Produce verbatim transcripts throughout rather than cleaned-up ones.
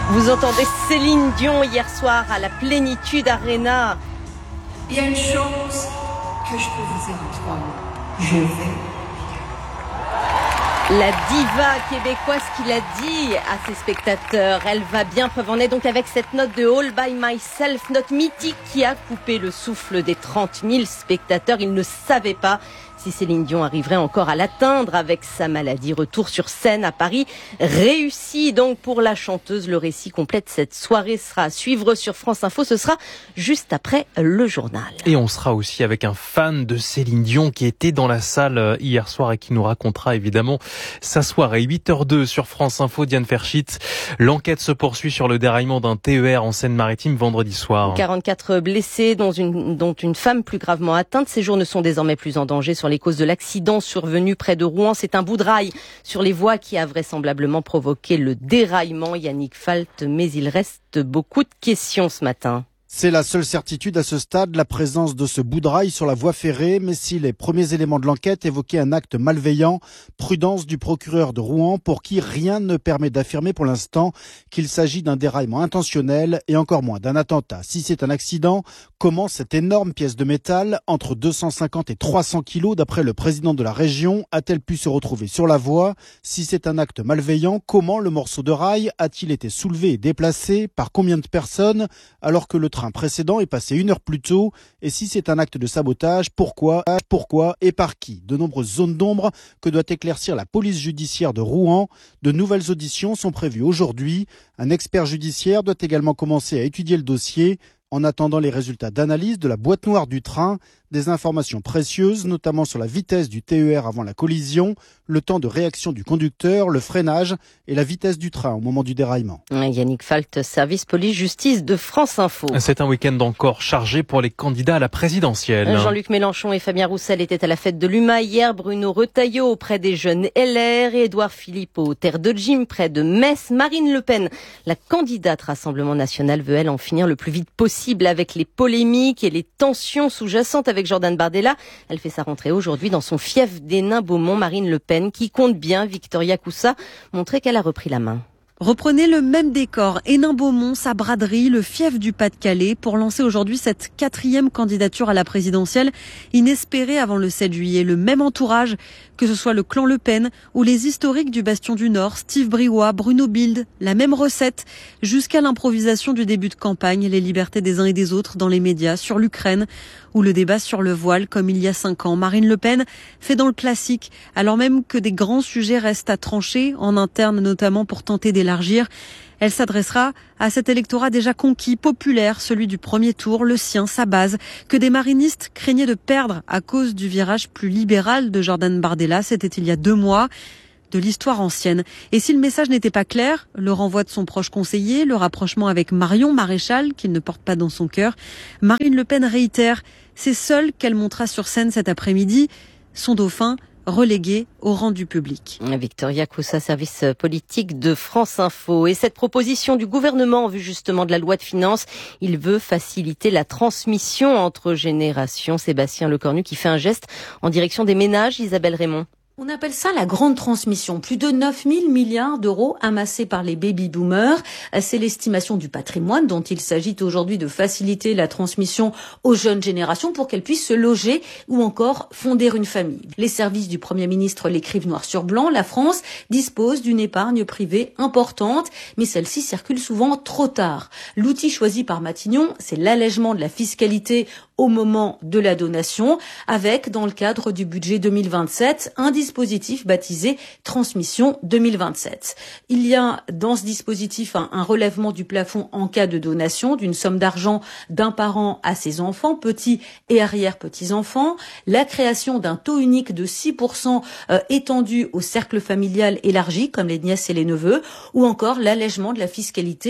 Vous entendez Céline Dion hier soir à la Plénitude Arena. Il y a une chose que je peux vous dire en trois mots. Je vais. La diva québécoise qui l'a dit à ses spectateurs. Elle va bien, preuve en est donc avec cette note de All by Myself, note mythique qui a coupé le souffle des trente mille spectateurs. Ils ne savaient pas si Céline Dion arriverait encore à l'atteindre avec sa maladie. Retour sur scène à Paris, réussi donc pour la chanteuse. Le récit complet de cette soirée sera à suivre sur France Info. Ce sera juste après le journal. Et on sera aussi avec un fan de Céline Dion qui était dans la salle hier soir et qui nous racontera évidemment sa soirée. huit heures deux sur France Info, Diane Ferschitz. L'enquête se poursuit sur le déraillement d'un T E R en Seine-Maritime vendredi soir. quarante-quatre blessés, dont une, dont une femme plus gravement atteinte. Ces jours ne sont désormais plus en danger sur les causes de l'accident survenu près de Rouen. C'est un bout de rail sur les voies qui a vraisemblablement provoqué le déraillement. Yannick Falt, mais il reste beaucoup de questions ce matin. C'est la seule certitude à ce stade, la présence de ce bout de rail sur la voie ferrée, mais si les premiers éléments de l'enquête évoquaient un acte malveillant, prudence du procureur de Rouen pour qui rien ne permet d'affirmer pour l'instant qu'il s'agit d'un déraillement intentionnel et encore moins d'un attentat. Si c'est un accident, comment cette énorme pièce de métal, entre deux cent cinquante et trois cents kilos d'après le président de la région, a-t-elle pu se retrouver sur la voie? Si c'est un acte malveillant, comment le morceau de rail a-t-il été soulevé et déplacé? Par combien de personnes alors que le train précédent est passé une heure plus tôt? Et si c'est un acte de sabotage, pourquoi, pourquoi et par qui? De nombreuses zones d'ombre que doit éclaircir la police judiciaire de Rouen. De nouvelles auditions sont prévues aujourd'hui. Un expert judiciaire doit également commencer à étudier le dossier. En attendant les résultats d'analyse de la boîte noire du train, des informations précieuses, notamment sur la vitesse du T E R avant la collision, le temps de réaction du conducteur, le freinage et la vitesse du train au moment du déraillement. Yannick Falt, service police-justice de France Info. C'est un week-end encore chargé pour les candidats à la présidentielle. Jean-Luc Mélenchon et Fabien Roussel étaient à la fête de l'U M A hier, Bruno Retailleau auprès des jeunes L R et Édouard Philippe aux terres de gym près de Metz. Marine Le Pen, la candidate Rassemblement National, veut elle en finir le plus vite possible avec les polémiques et les tensions sous-jacentes avec Jordan Bardella. Elle fait sa rentrée aujourd'hui dans son fief d'Hénin-Beaumont. Marine Le Pen, qui compte bien, Victoria Coussa, montrer qu'elle a repris la main. Reprenez le même décor, Hénin-Beaumont, sa braderie, le fief du Pas-de-Calais, pour lancer aujourd'hui cette quatrième candidature à la présidentielle, inespérée avant le sept juillet. Le même entourage, que ce soit le clan Le Pen ou les historiques du Bastion du Nord, Steve Briouat, Bruno Bild, la même recette, jusqu'à l'improvisation du début de campagne, les libertés des uns et des autres dans les médias, sur l'Ukraine, ou le débat sur le voile, comme il y a cinq ans. Marine Le Pen fait dans le classique, alors même que des grands sujets restent à trancher, en interne notamment pour tenter d'élargir. Elle s'adressera à cet électorat déjà conquis, populaire, celui du premier tour, le sien, sa base, que des marinistes craignaient de perdre à cause du virage plus libéral de Jordan Bardella. C'était il y a deux mois. De l'histoire ancienne. Et si le message n'était pas clair, le renvoi de son proche conseiller, le rapprochement avec Marion Maréchal, qu'il ne porte pas dans son cœur, Marine Le Pen réitère, c'est seule qu'elle montera sur scène cet après-midi, son dauphin relégué au rang du public. Victoria Coussa, service politique de France Info. Et cette proposition du gouvernement en vue justement de la loi de finances, il veut faciliter la transmission entre générations. Sébastien Lecornu qui fait un geste en direction des ménages. Isabelle Raymond. On appelle ça la grande transmission. Plus de neuf mille milliards d'euros amassés par les baby-boomers. C'est l'estimation du patrimoine dont il s'agit aujourd'hui de faciliter la transmission aux jeunes générations pour qu'elles puissent se loger ou encore fonder une famille. Les services du Premier ministre l'écrivent noir sur blanc. La France dispose d'une épargne privée importante, mais celle-ci circule souvent trop tard. L'outil choisi par Matignon, c'est l'allègement de la fiscalité au moment de la donation, avec, dans le cadre du budget deux mille vingt-sept, un dispositif baptisé Transmission deux mille vingt-sept. Il y a dans ce dispositif un, un relèvement du plafond en cas de donation d'une somme d'argent d'un parent à ses enfants, petits et arrière-petits-enfants, la création d'un taux unique de six pour cent euh, étendu au cercle familial élargi, comme les nièces et les neveux, ou encore l'allègement de la fiscalité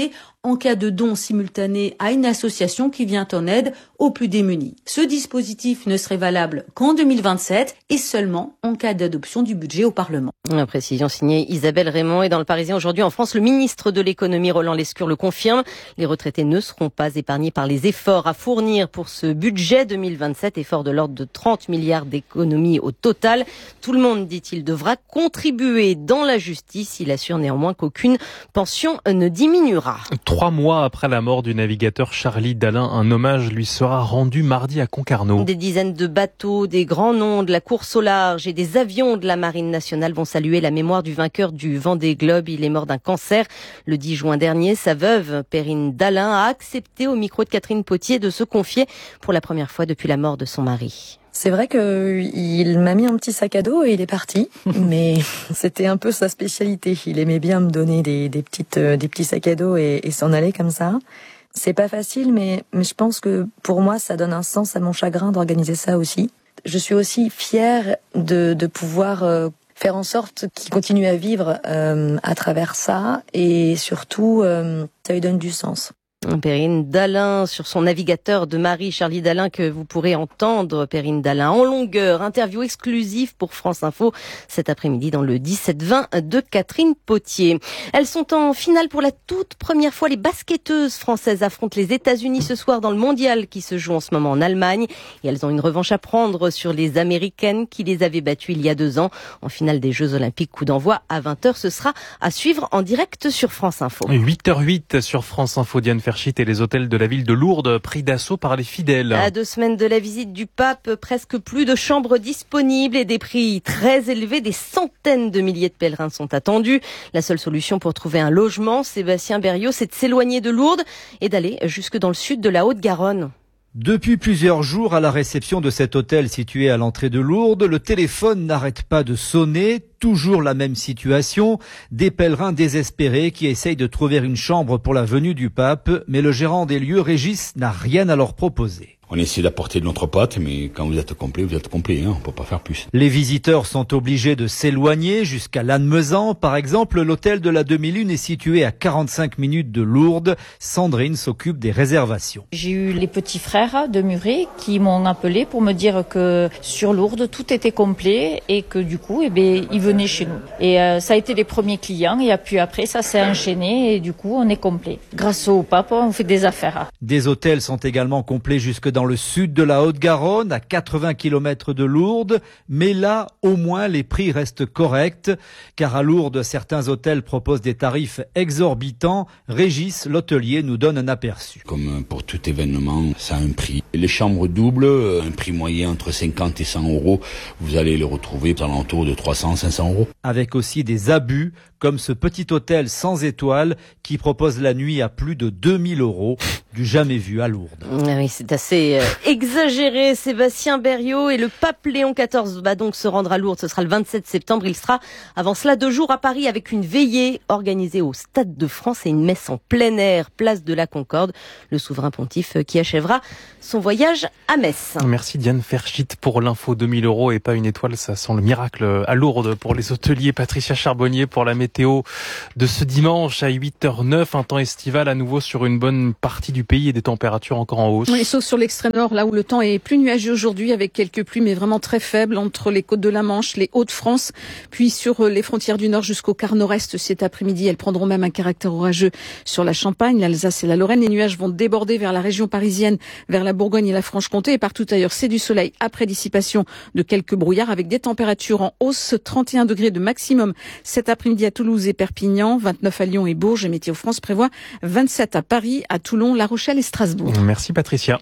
en cas de don simultané à une association qui vient en aide aux plus démunis. Ce dispositif ne serait valable qu'en deux mille vingt-sept et seulement en cas d'adoption du budget au Parlement. Une précision signée Isabelle Raymond. Et dans le Parisien aujourd'hui en France, le ministre de l'économie Roland Lescure le confirme. Les retraités ne seront pas épargnés par les efforts à fournir pour ce budget deux mille vingt-sept, effort de l'ordre de trente milliards d'économies au total. Tout le monde, dit-il, devra contribuer dans la justice. Il assure néanmoins qu'aucune pension ne diminuera. Trois mois après la mort du navigateur Charlie Dalin, un hommage lui sera rendu mardi à Concarneau. Des dizaines de bateaux, des grands noms de la course au large et des avions de la Marine nationale vont saluer la mémoire du vainqueur du Vendée Globe. Il est mort d'un cancer le dix juin dernier. Sa veuve, Perrine Dalin, a accepté au micro de Catherine Potier de se confier pour la première fois depuis la mort de son mari. C'est vrai qu'il m'a mis un petit sac à dos et il est parti, mais c'était un peu sa spécialité. Il aimait bien me donner des, des petites, des petits sacs à dos et, et s'en aller comme ça. C'est pas facile, mais, mais je pense que pour moi, ça donne un sens à mon chagrin d'organiser ça aussi. Je suis aussi fière de, de pouvoir euh, faire en sorte qu'il continue à vivre euh, à travers ça, et surtout, euh, ça lui donne du sens. Perrine Dalin sur son navigateur de mari Charlie Dalin que vous pourrez entendre, Perrine Dalin en longueur, interview exclusive pour France Info cet après-midi dans le dix-sept vingt de Catherine Potier. Elles sont en finale pour la toute première fois. Les basketteuses françaises affrontent les États-Unis ce soir dans le mondial qui se joue en ce moment en Allemagne, et elles ont une revanche à prendre sur les Américaines qui les avaient battues il y a deux ans en finale des Jeux Olympiques. Coup d'envoi à vingt heures, ce sera à suivre en direct sur France Info. huit heures huit sur France Info. Diane Ferchit et les hôtels de la ville de Lourdes pris d'assaut par les fidèles. À deux semaines de la visite du pape, presque plus de chambres disponibles et des prix très élevés. Des centaines de milliers de pèlerins sont attendus. La seule solution pour trouver un logement, Sébastien Berriot, c'est de s'éloigner de Lourdes et d'aller jusque dans le sud de la Haute-Garonne. Depuis plusieurs jours, à la réception de cet hôtel situé à l'entrée de Lourdes, le téléphone n'arrête pas de sonner. Toujours la même situation, des pèlerins désespérés qui essayent de trouver une chambre pour la venue du pape, mais le gérant des lieux, Régis, n'a rien à leur proposer. On essaie d'apporter de notre pâte, mais quand vous êtes complet, vous êtes complet, hein, on peut pas faire plus. Les visiteurs sont obligés de s'éloigner jusqu'à Lannemezan. Par exemple, l'hôtel de la Demi-Lune est situé à quarante-cinq minutes de Lourdes. Sandrine s'occupe des réservations. J'ai eu les petits frères de Muret qui m'ont appelé pour me dire que sur Lourdes, tout était complet et que du coup, eh bien, ils venaient chez nous. Et euh, ça a été les premiers clients, et puis après, ça s'est enchaîné et du coup, on est complet. Grâce au pape, on fait des affaires. Des hôtels sont également complets jusque dans le sud de la Haute-Garonne, à quatre-vingts kilomètres de Lourdes. Mais là, au moins, les prix restent corrects. Car à Lourdes, certains hôtels proposent des tarifs exorbitants. Régis, l'hôtelier, nous donne un aperçu. Comme pour tout événement, ça a un prix. Les chambres doubles, un prix moyen entre cinquante et cent euros. Vous allez les retrouver aux alentours de trois cents à cinq cents euros. Avec aussi des abus, comme ce petit hôtel sans étoiles qui propose la nuit à plus de deux mille euros. Du jamais vu à Lourdes. Oui, c'est assez euh, exagéré. Sébastien Berriot et le pape Léon quatorze va donc se rendre à Lourdes. Ce sera le vingt-sept septembre. Il sera avant cela deux jours à Paris avec une veillée organisée au Stade de France et une messe en plein air, place de la Concorde. Le souverain pontife qui achèvera son voyage à Metz. Merci Diane Ferchit pour l'info. deux mille euros et pas une étoile, ça sent le miracle à Lourdes pour les hôteliers. Patricia Charbonnier pour la météo de ce dimanche à huit heures neuf. Un temps estival à nouveau sur une bonne partie du pays et des températures encore en hausse. Oui, sauf sur l'extrême nord, là où le temps est plus nuageux aujourd'hui, avec quelques pluies, mais vraiment très faibles, entre les côtes de la Manche, les Hauts-de-France, puis sur les frontières du nord jusqu'au quart nord-est cet après-midi. Elles prendront même un caractère orageux sur la Champagne, l'Alsace et la Lorraine. Les nuages vont déborder vers la région parisienne, vers la Bourgogne et la Franche-Comté, et partout ailleurs, c'est du soleil après dissipation de quelques brouillards, avec des températures en hausse, trente et un degrés de maximum cet après-midi à Toulouse et Perpignan, vingt-neuf à Lyon et Bourges, et Météo France prévoit vingt-sept à Paris, à Toulon, La Rochelle et Strasbourg. Merci Patricia.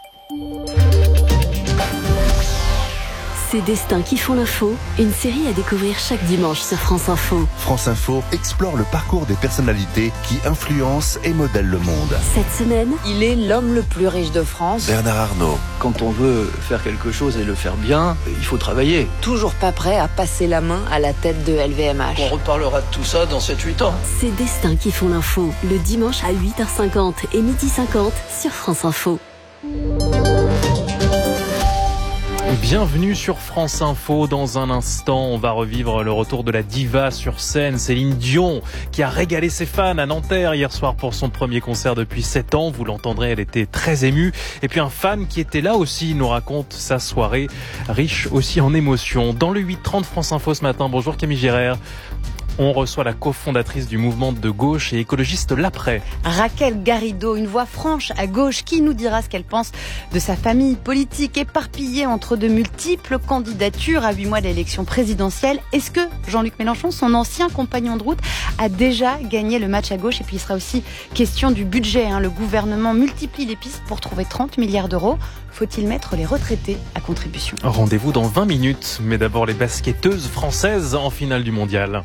Ces destins qui font l'info, une série à découvrir chaque dimanche sur France Info. France Info explore le parcours des personnalités qui influencent et modèlent le monde. Cette semaine, il est l'homme le plus riche de France. Bernard Arnault. Quand on veut faire quelque chose et le faire bien, il faut travailler. Toujours pas prêt à passer la main à la tête de L V M H. On reparlera de tout ça dans sept huit ans. Ces destins qui font l'info, le dimanche à huit heures cinquante et midi cinquante sur France Info. Bienvenue sur France Info. Dans un instant, on va revivre le retour de la diva sur scène, Céline Dion, qui a régalé ses fans à Nanterre hier soir pour son premier concert depuis sept ans. Vous l'entendrez, elle était très émue. Et puis un fan qui était là aussi nous raconte sa soirée, riche aussi en émotions. Dans le huit trente France Info ce matin, bonjour Camille Gérard. On reçoit la cofondatrice du mouvement de gauche et écologiste L'Après. Raquel Garrido, une voix franche à gauche qui nous dira ce qu'elle pense de sa famille politique éparpillée entre de multiples candidatures à huit mois de l'élection présidentielle. Est-ce que Jean-Luc Mélenchon, son ancien compagnon de route, a déjà gagné le match à gauche? Et puis il sera aussi question du budget. Hein. Le gouvernement multiplie les pistes pour trouver trente milliards d'euros. Faut-il mettre les retraités à contribution? Rendez-vous dans vingt minutes, mais d'abord les basketteuses françaises en finale du mondial.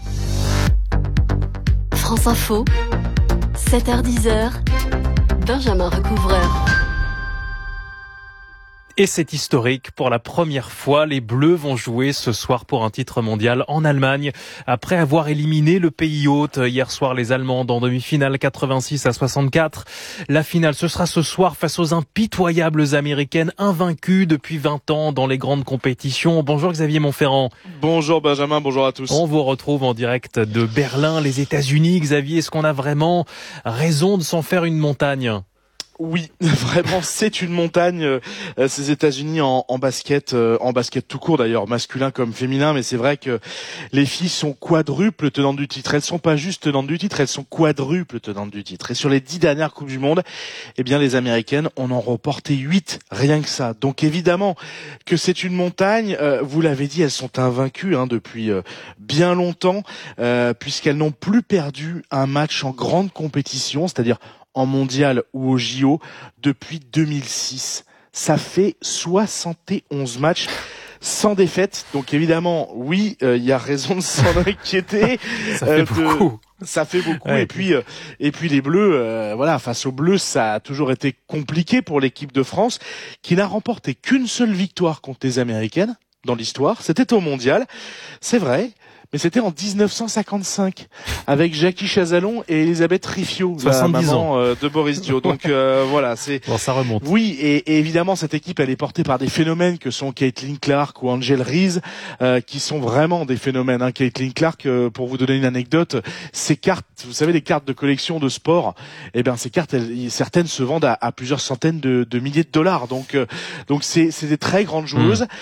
France Info, sept heures dix, Benjamin Recouvreur. Et c'est historique. Pour la première fois, les Bleus vont jouer ce soir pour un titre mondial en Allemagne. Après avoir éliminé le pays hôte hier soir, les Allemands en demi-finale quatre-vingt-six à soixante-quatre. La finale, ce sera ce soir face aux impitoyables Américaines invaincues depuis vingt ans dans les grandes compétitions. Bonjour Xavier Montferrand. Bonjour Benjamin, bonjour à tous. On vous retrouve en direct de Berlin, les États-Unis. Xavier, est-ce qu'on a vraiment raison de s'en faire une montagne ? Oui, vraiment, c'est une montagne, euh, ces États-Unis en, en basket, euh, en basket tout court d'ailleurs, masculin comme féminin. Mais c'est vrai que les filles sont quadruples tenantes du titre. Elles sont pas juste tenantes du titre, elles sont quadruples tenantes du titre. Et sur les dix dernières coupes du monde, eh bien les Américaines en ont remporté huit, rien que ça. Donc évidemment que c'est une montagne. Euh, vous l'avez dit, elles sont invaincues hein, depuis euh, bien longtemps, euh, puisqu'elles n'ont plus perdu un match en grande compétition, c'est-à-dire en mondial ou au J O depuis deux mille six. Ça fait soixante et onze matchs sans défaite. Donc évidemment, oui, il euh, y a raison de s'en inquiéter. Ça fait euh, beaucoup. De... Ça fait beaucoup. Ouais. Et puis, euh, et puis les Bleus, euh, voilà, face aux Bleus, ça a toujours été compliqué pour l'équipe de France, qui n'a remporté qu'une seule victoire contre les Américaines dans l'histoire. C'était au mondial. C'est vrai. Mais c'était en dix-neuf cent cinquante-cinq avec Jackie Chazalon et Elisabeth Riffiot, la maman euh, de Boris Dio. Donc euh, voilà, c'est bon, ça remonte. Oui, et, et évidemment cette équipe elle est portée par des phénomènes que sont Caitlin Clark ou Angel Reese, euh, qui sont vraiment des phénomènes. Hein. Caitlin Clark, euh, pour vous donner une anecdote, ces cartes, vous savez les cartes de collection de sport, eh ben ces cartes, elles, certaines se vendent à, à plusieurs centaines de, de milliers de dollars. Donc euh, donc c'est c'est des très grandes joueuses, mmh.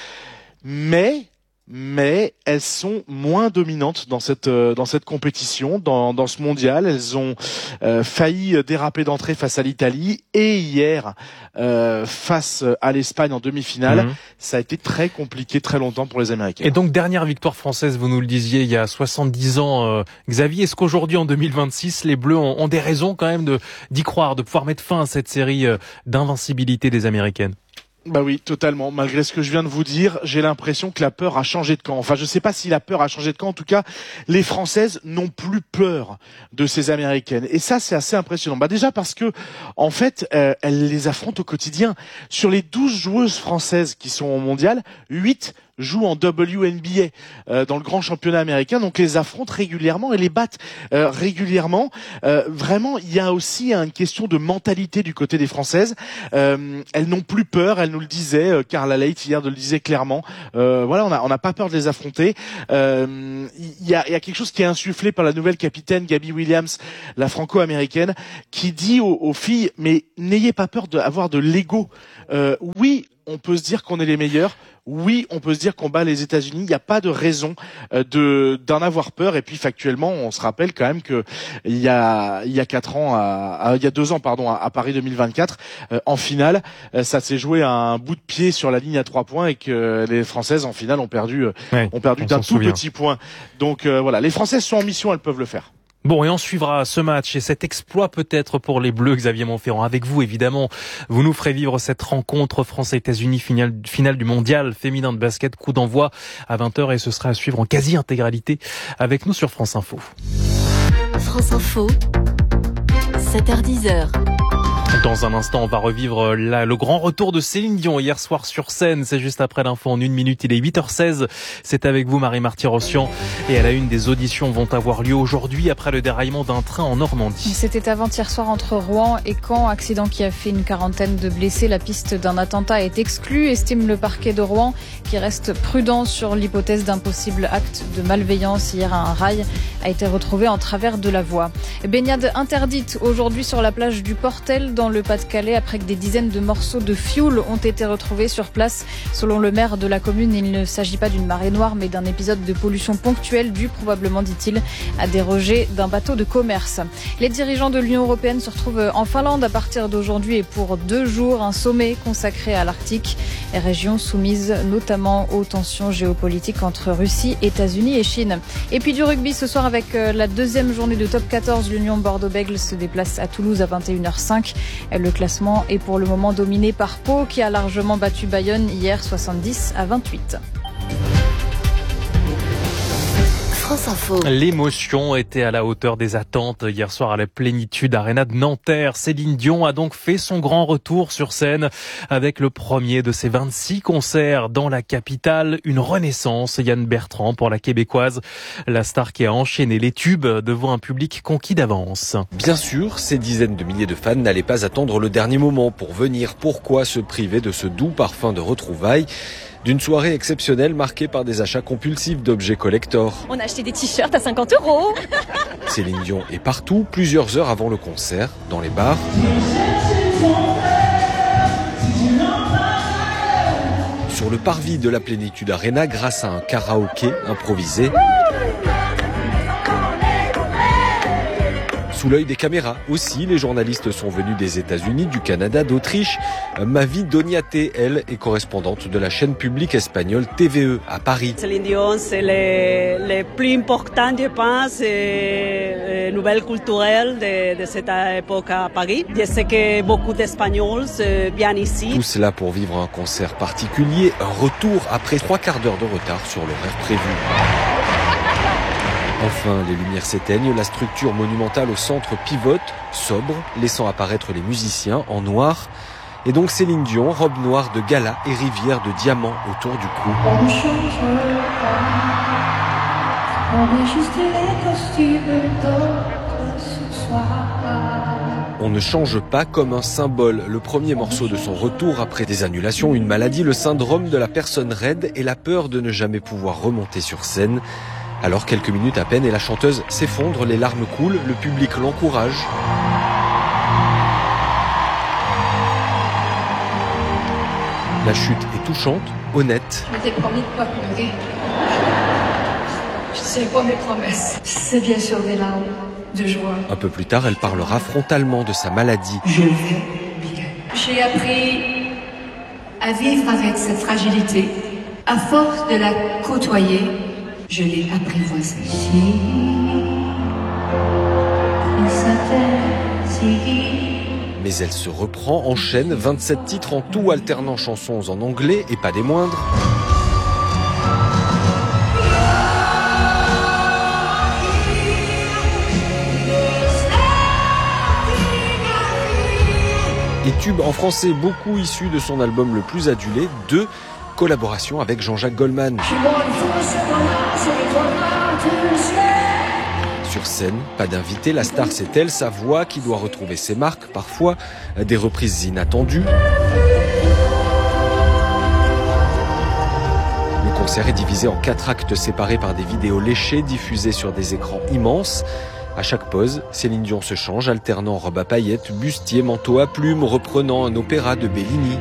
mais mais elles sont moins dominantes dans cette euh, dans cette compétition, dans dans ce mondial. Elles ont euh, failli déraper d'entrée face à l'Italie et hier euh, face à l'Espagne en demi-finale. Mmh. Ça a été très compliqué très longtemps pour les Américains. Et donc dernière victoire française, vous nous le disiez, il y a soixante-dix ans. Euh, Xavier, est-ce qu'aujourd'hui en deux mille vingt-six, les Bleus ont, ont des raisons quand même de d'y croire, de pouvoir mettre fin à cette série euh, d'invincibilité des Américaines? Bah oui, totalement. Malgré ce que je viens de vous dire, j'ai l'impression que la peur a changé de camp. Enfin, je sais pas si la peur a changé de camp. En tout cas, les Françaises n'ont plus peur de ces Américaines. Et ça, c'est assez impressionnant. Bah déjà parce que, en fait, euh, elles les affrontent au quotidien. Sur les douze joueuses françaises qui sont au mondial, huit jouent en W N B A euh, dans le grand championnat américain, donc les affrontent régulièrement et les battent euh, régulièrement. Euh, vraiment, il y a aussi une question de mentalité du côté des Françaises. Euh, elles n'ont plus peur, elles nous le disaient, euh, Carla Leight hier le disait clairement. Euh, voilà, on a on n'a pas peur de les affronter. Euh, il y a il y a quelque chose qui est insufflé par la nouvelle capitaine Gabby Williams, la franco-américaine, qui dit aux, aux filles, mais n'ayez pas peur d'avoir de l'ego. Euh, oui, on peut se dire qu'on est les meilleurs. Oui, on peut se dire qu'on bat les États-Unis. Il n'y a pas de raison euh, de d'en avoir peur. Et puis factuellement, on se rappelle quand même que il y a il y a quatre ans, à, à, il y a deux ans pardon, à, à Paris deux mille vingt-quatre, euh, en finale, euh, ça s'est joué à un bout de pied sur la ligne à trois points et que les Françaises en finale ont perdu euh, ouais, ont perdu d'un tout souvient. petit point. Donc euh, voilà, les Françaises sont en mission, elles peuvent le faire. Bon, et on suivra ce match et cet exploit peut-être pour les Bleus, Xavier Montferrand. Avec vous, évidemment, vous nous ferez vivre cette rencontre France-États-Unis finale, finale du mondial féminin de basket, coup d'envoi à vingt heures et ce sera à suivre en quasi-intégralité avec nous sur France Info. France Info, sept heures dix. Dans un instant, on va revivre la, le grand retour de Céline Dion hier soir sur scène. C'est juste après l'info en une minute. Il est huit heures seize. C'est avec vous, Marie-Marty Rossian. Et à la une, des auditions vont avoir lieu aujourd'hui après le déraillement d'un train en Normandie. C'était avant-hier soir entre Rouen et Caen. Accident qui a fait une quarantaine de blessés. La piste d'un attentat est exclue, estime le parquet de Rouen, qui reste prudent sur l'hypothèse d'un possible acte de malveillance. Hier, un rail a été retrouvé en travers de la voie. Baignade interdite aujourd'hui sur la plage du Portel dans le Pas-de-Calais après que des dizaines de morceaux de fioul ont été retrouvés sur place. Selon le maire de la commune, il ne s'agit pas d'une marée noire mais d'un épisode de pollution ponctuelle dû probablement, dit-il, à des rejets d'un bateau de commerce. Les dirigeants de l'Union européenne se retrouvent en Finlande à partir d'aujourd'hui et pour deux jours, un sommet consacré à l'Arctique, région soumise notamment aux tensions géopolitiques entre Russie, États-Unis et Chine. Et puis du rugby ce soir avec la deuxième journée de top quatorze, l'Union Bordeaux-Bègles se déplace à Toulouse à vingt et une heures cinq. Le classement est pour le moment dominé par Pau qui a largement battu Bayonne hier soixante-dix à vingt-huit. L'émotion était à la hauteur des attentes hier soir à la Plénitude Arena de Nanterre. Céline Dion a donc fait son grand retour sur scène avec le premier de ses vingt-six concerts dans la capitale. Une renaissance, Yann Bertrand, pour la Québécoise. La star qui a enchaîné les tubes devant un public conquis d'avance. Bien sûr, ces dizaines de milliers de fans n'allaient pas attendre le dernier moment pour venir. Pourquoi se priver de ce doux parfum de retrouvailles ? D'une soirée exceptionnelle marquée par des achats compulsifs d'objets collector. On a acheté des t-shirts à cinquante euros. Céline Dion est partout, plusieurs heures avant le concert, dans les bars, sur le parvis de la Plénitude Arena grâce à un karaoké improvisé. Sous l'œil des caméras aussi, les journalistes sont venus des États-Unis, du Canada, d'Autriche. Mavi Doniate, elle, est correspondante de la chaîne publique espagnole T V E à Paris. Céline Dion, c'est le, le plus important, je pense, et, nouvelle culturelle de, de cette époque à Paris. Je sais que beaucoup d'Espagnols viennent ici. Tout cela pour vivre un concert particulier, un retour après trois quarts d'heure de retard sur l'horaire prévu. Enfin, les lumières s'éteignent, la structure monumentale au centre pivote, sobre, laissant apparaître les musiciens en noir. Et donc Céline Dion, robe noire de gala et rivière de diamants autour du cou. On ne change pas, on met juste les costumes d'autres ce soir. On ne change pas comme un symbole. Le premier morceau de son retour après des annulations, une maladie, le syndrome de la personne raide et la peur de ne jamais pouvoir remonter sur scène. Alors quelques minutes à peine et la chanteuse s'effondre, les larmes coulent, le public l'encourage. La chute est touchante, honnête. Je m'étais promis de ne pas pleurer. Je ne sais pas mes promesses. C'est bien sûr des larmes de joie. Un peu plus tard, elle parlera frontalement de sa maladie. Je vais bien. J'ai appris à vivre avec cette fragilité. À force de la côtoyer, je l'ai apprivoisée. Mais elle se reprend, enchaîne vingt-sept titres en tout, alternant chansons en anglais et pas des moindres. Et tubes en français, beaucoup issus de son album le plus adulé, deux collaborations avec Jean-Jacques Goldman. Sur scène, pas d'invité, la star c'est elle, sa voix qui doit retrouver ses marques, parfois des reprises inattendues. Le concert est divisé en quatre actes séparés par des vidéos léchées diffusées sur des écrans immenses. À chaque pause, Céline Dion se change, alternant robe à paillettes, bustier, manteau à plumes, reprenant un opéra de Bellini.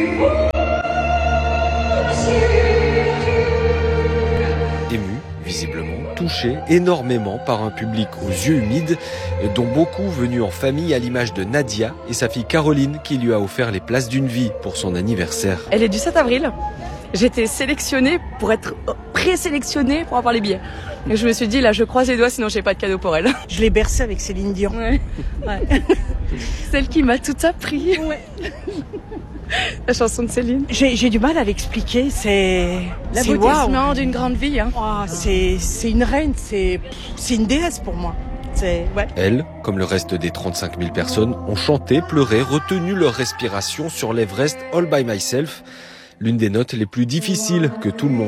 Ému, visiblement, touché énormément par un public aux yeux humides, dont beaucoup venus en famille à l'image de Nadia et sa fille Caroline qui lui a offert les places d'une vie pour son anniversaire. Elle est du sept avril. J'étais sélectionnée pour être présélectionnée pour avoir les billets. Et je me suis dit, là, je croise les doigts, sinon j'ai pas de cadeau pour elle. Je l'ai bercée avec Céline Dion. Ouais. Ouais. Celle qui m'a tout appris. Ouais. La chanson de Céline. J'ai, j'ai du mal à l'expliquer. C'est l'aboutissement wow. d'une grande vie. Hein. Oh, c'est, c'est une reine. C'est, c'est une déesse pour moi. c'est, ouais. Elles, comme le reste des trente-cinq mille personnes, ont chanté, pleuré, retenu leur respiration sur l'Everest All by Myself, l'une des notes les plus difficiles que tout le monde